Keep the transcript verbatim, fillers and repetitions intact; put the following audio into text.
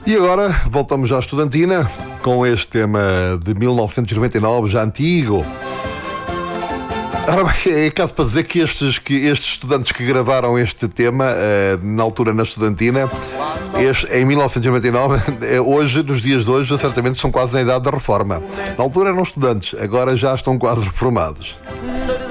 E agora voltamos à estudantina com este tema de mil novecentos e noventa e nove, já antigo. Ora bem, é caso para dizer que estes, que estes estudantes que gravaram este tema uh, na altura na estudantina, este, em mil novecentos e noventa e nove, hoje, nos dias de hoje, certamente são quase na idade da reforma. Na altura eram estudantes, agora já estão quase reformados.